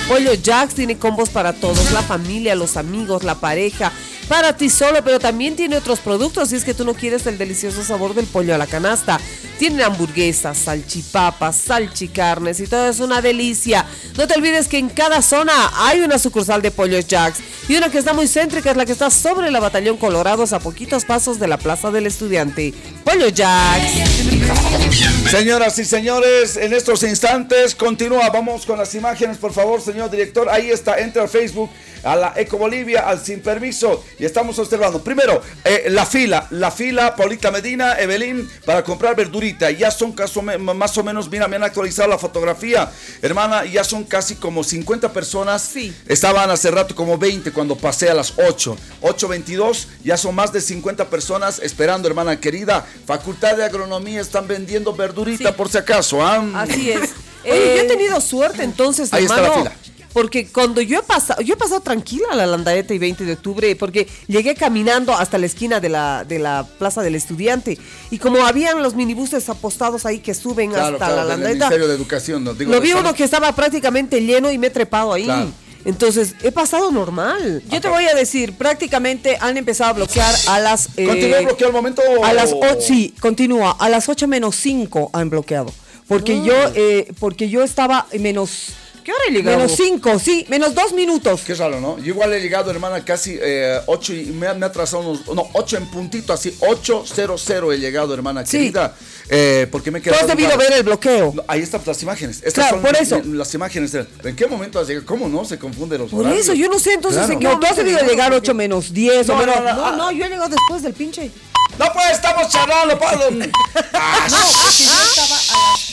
Pollo Jacks tiene combos para todos, la familia, los amigos, la pareja, para ti solo, pero también tiene otros productos si es que tú no quieres el delicioso sabor del pollo a la canasta. Tienen hamburguesas, salchipapas, salchicarnes y todo es una delicia. No te olvides que en cada zona hay una sucursal de Pollo Jacks y una que está muy céntrica es la que está sobre la Batallón Colorados a poquitos pasos de la Plaza del Estudiante. Pollo Jacks. Señoras y señores, en estos instantes continúa, vamos con las imágenes, por favor, señor director. Ahí está, entra al Facebook, a la Eco Bolivia, al Sin Permiso, y estamos observando. Primero, la fila, Paulita Medina, Evelyn, para comprar verdurita. Ya son más o menos, mira, me han actualizado la fotografía, hermana, ya son casi como 50 personas. Sí. Estaban hace rato como 20 cuando pasé a las 8:22, ya son más de 50 personas esperando, hermana querida. Facultad de Agronomía, están vendiendo verdurita, sí, por si acaso. Así es. Oye, yo he tenido suerte entonces, ahí hermano. está la fila. Porque cuando yo he pasado tranquila a la Landaeta y 20 de octubre, porque llegué caminando hasta la esquina de la Plaza del Estudiante, y como habían los minibuses apostados ahí que suben hasta la Landaeta, del Ministerio de Educación, lo vi uno que estaba prácticamente lleno y me he trepado ahí. Claro. Entonces, he pasado normal. Yo te voy a decir, prácticamente han empezado a bloquear a las... ¿Continúa bloqueado el momento? Sí, continúa. A las 8:05 han bloqueado. Porque yo estaba menos... ¿Qué hora he llegado? -5, sí, -2 minutos. Qué raro, ¿no? Yo igual he llegado, hermana, casi 8 y me ha atrasado 8 en puntito, así 8:00 he llegado, hermana, sí, querida. Porque me he quedado... Tú has debido ver el bloqueo. No, ahí están las imágenes. Estas claro, son por eso. Las imágenes. ¿En qué momento has llegado? ¿Cómo no? Se confunden los por horarios. Por eso, yo no sé, entonces, claro, ¿en qué momento? Tú has debido llegar 8:10 o menos. No, yo he llegado después del pinche. No, pues, estamos charlando, Pablo. No, porque yo estaba a las